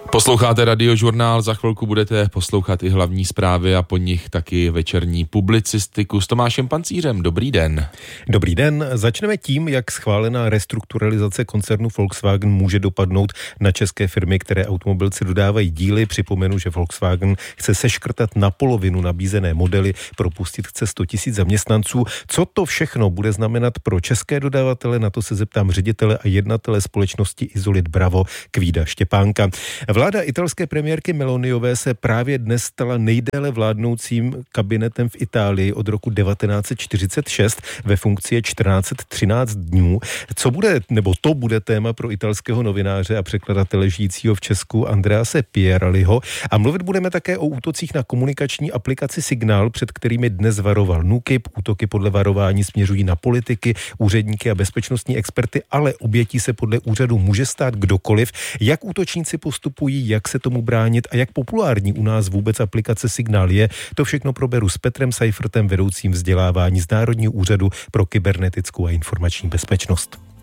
Posloucháte Radiožurnál, za chvilku budete poslouchat i hlavní zprávy a po nich taky večerní publicistiku s Tomášem Pancířem. Dobrý den. Dobrý den. Začneme tím, jak schválená restrukturalizace koncernu Volkswagen může dopadnout na české firmy, které automobilci dodávají díly. Připomenu, že Volkswagen chce seškrtat na polovinu nabízené modely, propustit chce 100 000 zaměstnanců. Co to všechno bude znamenat pro české dodavatele, na to se zeptám ředitele a jednatele společnosti Isolit Bravo Kvída Štěpánka. Vláda italské premiérky Meloniové se právě dnes stala nejdéle vládnoucím kabinetem v Itálii od roku 1946. Ve funkci je 1413 dnů. To bude téma pro italského novináře a překladatele žijícího v Česku Andrease Pieraliho. A mluvit budeme také o útocích na komunikační aplikaci Signál, před kterými dnes varoval NÚKIB. Útoky podle varování směřují na politiky, úředníky a bezpečnostní experty, ale obětí se podle úřadu může stát kdokoliv. Jak útočníci postupují, jak se tomu bránit a jak populární u nás vůbec aplikace Signál je, to všechno proberu s Petrem Seifertem, vedoucím vzdělávání z Národního úřadu pro kybernetickou a informační bezpečnost.